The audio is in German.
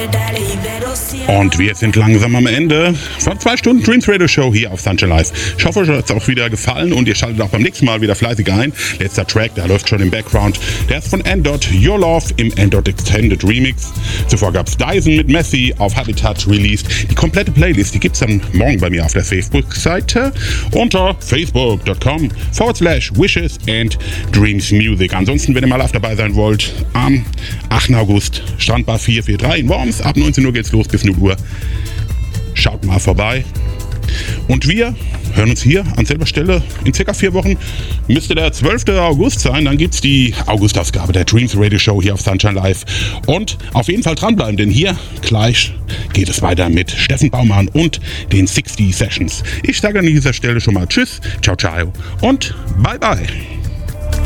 Und wir sind langsam am Ende von 2 Stunden Dreams Radio Show hier auf Sunshine Live. Ich hoffe, euch hat es auch wieder gefallen und ihr schaltet auch beim nächsten Mal wieder fleißig ein. Letzter Track, der läuft schon im Background. Der ist von N-Dot, Your Love im N-Dot Extended Remix. Zuvor gab es Dyson mit Messi auf Habitat released. Die komplette Playlist, die gibt es dann morgen bei mir auf der Facebook-Seite unter facebook.com/Wishes and Dreams Music. Ansonsten, wenn ihr mal live dabei sein wollt, am 8. August, Strandbar 443 in Worms. Ab 19 Uhr geht's los bis 0 Uhr. Schaut mal vorbei. Und wir hören uns hier an selber Stelle in circa 4 Wochen. Müsste der 12. August sein, dann gibt's die Augustausgabe der Dreams Radio Show hier auf Sunshine Live. Und auf jeden Fall dranbleiben, denn hier gleich geht es weiter mit Steffen Baumann und den 60 Sessions. Ich sage an dieser Stelle schon mal Tschüss, ciao, ciao und bye, bye.